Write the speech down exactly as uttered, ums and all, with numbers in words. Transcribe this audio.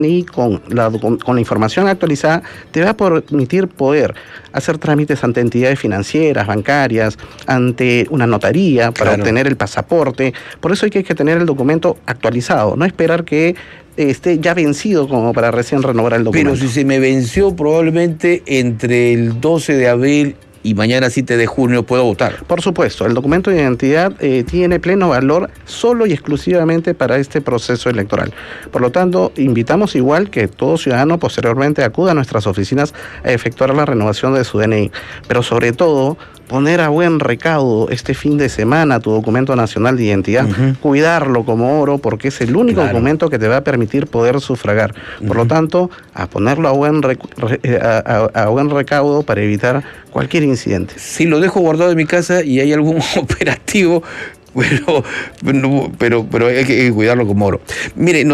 y con la, con la información actualizada te va a permitir poder hacer trámites ante entidades financieras, bancarias, ante una notaría para Claro. obtener el pasaporte. Por eso hay que, hay que tener el documento actualizado, no esperar que esté ya vencido como para recién renovar el documento. Pero si se me venció probablemente entre el doce de abril y mañana siete de junio, ¿puedo votar? Por supuesto, el documento de identidad eh, tiene pleno valor solo y exclusivamente para este proceso electoral. Por lo tanto, invitamos igual que todo ciudadano posteriormente acuda a nuestras oficinas a efectuar la renovación de su D N I. Pero sobre todo, poner a buen recaudo este fin de semana tu documento nacional de identidad, uh-huh. cuidarlo como oro, porque es el único claro. documento que te va a permitir poder sufragar. Por uh-huh. lo tanto, a ponerlo a buen, rec- a, a, a buen recaudo para evitar cualquier incidente. Si lo dejo guardado en mi casa y hay algún operativo, pero, pero, pero, pero hay que cuidarlo como oro. Mire, no